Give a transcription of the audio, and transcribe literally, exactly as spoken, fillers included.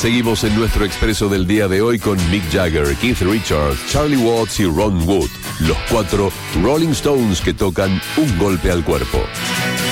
Seguimos en nuestro expreso del día de hoy con Mick Jagger, Keith Richards, Charlie Watts y Ron Wood, los cuatro Rolling Stones que tocan Un golpe al cuerpo.